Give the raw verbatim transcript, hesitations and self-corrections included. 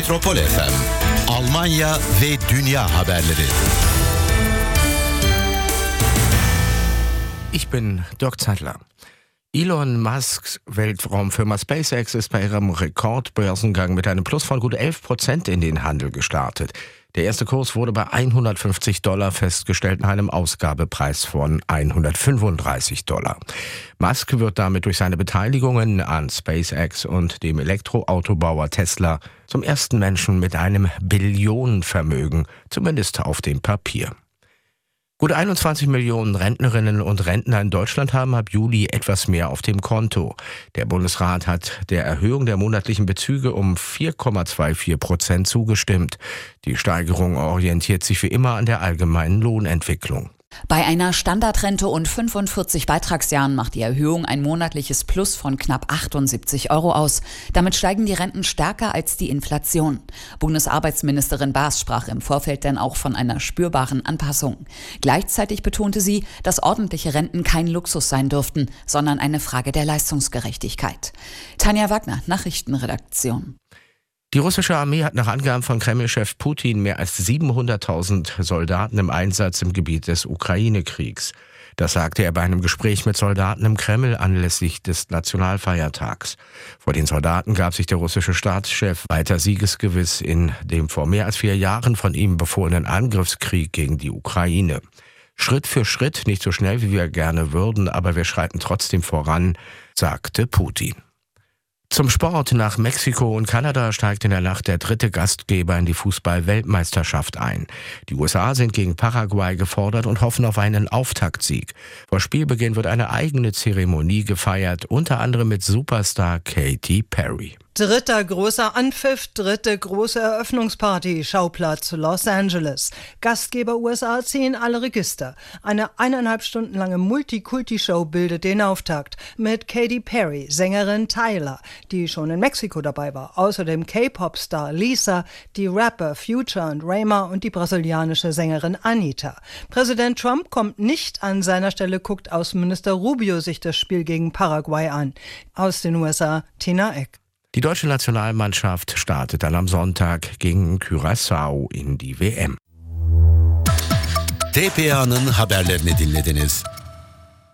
Metropol F M, Almanya ve Dünya haberleri. Ich bin Dirk Zeitler. Elon Musks Weltraumfirma SpaceX ist bei ihrem Rekordbörsengang mit einem Plus von gut elf Prozent in den Handel gestartet. Der erste Kurs wurde bei hundertfünfzig Dollar festgestellt, nach einem Ausgabepreis von hundertfünfunddreißig Dollar. Musk wird damit durch seine Beteiligungen an SpaceX und dem Elektroautobauer Tesla zum ersten Menschen mit einem Billionenvermögen, zumindest auf dem Papier. Gut einundzwanzig Millionen Rentnerinnen und Rentner in Deutschland haben ab Juli etwas mehr auf dem Konto. Der Bundesrat hat der Erhöhung der monatlichen Bezüge um vier Komma vierundzwanzig Prozent zugestimmt. Die Steigerung orientiert sich wie immer an der allgemeinen Lohnentwicklung. Bei einer Standardrente und fünfundvierzig Beitragsjahren macht die Erhöhung ein monatliches Plus von knapp achtundsiebzig Euro aus. Damit steigen die Renten stärker als die Inflation. Bundesarbeitsministerin Baas sprach im Vorfeld dann auch von einer spürbaren Anpassung. Gleichzeitig betonte sie, dass ordentliche Renten kein Luxus sein dürften, sondern eine Frage der Leistungsgerechtigkeit. Tanja Wagner, Nachrichtenredaktion. Die russische Armee hat nach Angaben von Kreml-Chef Putin mehr als siebenhunderttausend Soldaten im Einsatz im Gebiet des Ukraine-Kriegs. Das sagte er bei einem Gespräch mit Soldaten im Kreml anlässlich des Nationalfeiertags. Vor den Soldaten gab sich der russische Staatschef weiter siegesgewiss in dem vor mehr als vier Jahren von ihm befohlenen Angriffskrieg gegen die Ukraine. Schritt für Schritt, nicht so schnell wie wir gerne würden, aber wir schreiten trotzdem voran, sagte Putin. Zum Sport. Nach Mexiko und Kanada steigt in der Nacht der dritte Gastgeber in die Fußball-Weltmeisterschaft ein. Die U S A sind gegen Paraguay gefordert und hoffen auf einen Auftaktsieg. Vor Spielbeginn wird eine eigene Zeremonie gefeiert, unter anderem mit Superstar Katy Perry. Dritter großer Anpfiff, dritte große Eröffnungsparty, Schauplatz Los Angeles. Gastgeber U S A ziehen alle Register. Eine eineinhalb Stunden lange Multikulti-Show bildet den Auftakt mit Katy Perry, Sängerin Tyler, die schon in Mexiko dabei war. Außerdem K-Pop-Star Lisa, die Rapper Future und Rema und die brasilianische Sängerin Anitta. Präsident Trump kommt nicht an seiner Stelle, guckt Außenminister Rubio sich das Spiel gegen Paraguay an. Aus den U S A, Tina Eck. Die deutsche Nationalmannschaft startet dann am Sonntag gegen Curaçao in die W M. T P A'nın haberlerini dinlediniz.